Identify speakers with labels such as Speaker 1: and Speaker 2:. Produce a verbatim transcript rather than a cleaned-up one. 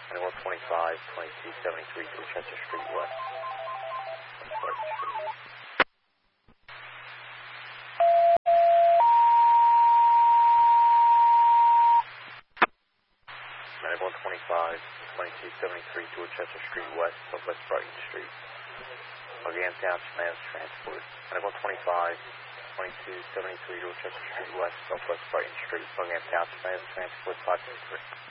Speaker 1: ninety-one twenty-five, twenty-two seventy-three, Dorchester Street West. Brighton Street. ninety-one twenty-five, twenty-two seventy-three, Dorchester Street West, Southwest Brighton Street. Buckingham Township Mass Transport. ninety-one twenty-five, twenty-two seventy-three, Dorchester Street West, Southwest Brighton Street. Buckingham Township Mass Transport five two three.